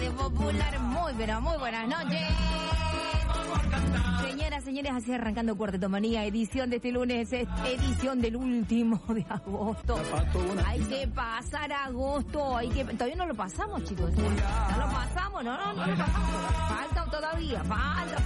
Radio Popular. Muy, pero muy buenas noches. Señoras, señores, así arrancando Cuarteto Manía, edición de este lunes, edición del último de agosto. Hay que pasar agosto, todavía no lo pasamos, chicos. No lo pasamos, no lo pasamos. Falta todavía, falta.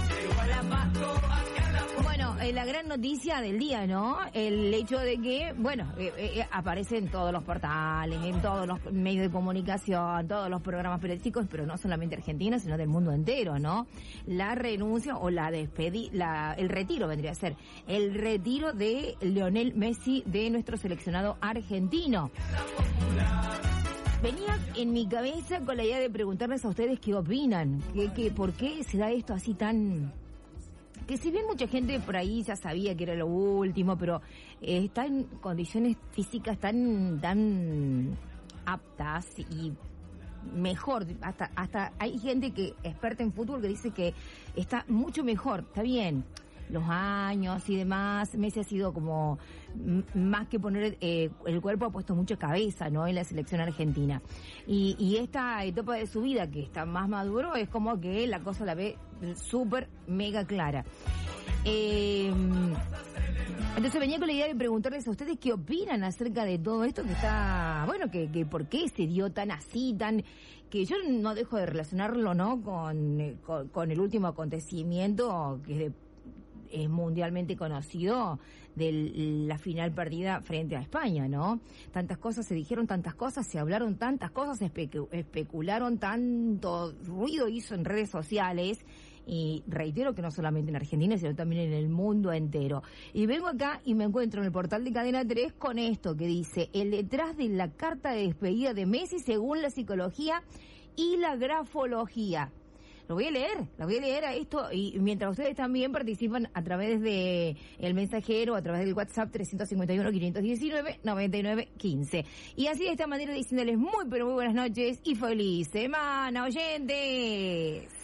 Bueno, la gran noticia del día, ¿no? El hecho de que, bueno, aparece en todos los portales, en todos los medios de comunicación, todos los programas periodísticos, pero no solamente argentinos, sino del mundo entero, ¿no? La renuncia o el retiro vendría a ser, el retiro de Lionel Messi de nuestro seleccionado argentino. Venía en mi cabeza con la idea de preguntarles a ustedes qué opinan, por qué se da esto así tan... Que si bien mucha gente por ahí ya sabía que era lo último, pero está en condiciones físicas tan aptas y mejor, hasta hay gente que experta en fútbol que dice que está mucho mejor, está bien, los años y demás, Messi ha sido como más que poner el cuerpo, ha puesto mucha cabeza, ¿no? En la selección argentina. Y esta etapa de su vida que está más maduro es como que la cosa la ve súper mega clara. Entonces venía con la idea de preguntarles a ustedes qué opinan acerca de todo esto que está, bueno, que por qué se dio tan así, que yo no dejo de relacionarlo, ¿no? Con el último acontecimiento que es mundialmente conocido de la final perdida frente a España, ¿no? Tantas cosas se dijeron, tantas cosas se hablaron, tantas cosas especularon, tanto ruido hizo en redes sociales. Y reitero que no solamente en Argentina, sino también en el mundo entero. Y vengo acá y me encuentro en el portal de Cadena 3 con esto que dice: el detrás de la carta de despedida de Messi según la psicología y la grafología. Lo voy a leer a esto, y mientras ustedes también participan a través de el mensajero, a través del WhatsApp 351-519-9915. Y así de esta manera diciéndoles muy pero muy buenas noches y feliz semana, oyentes.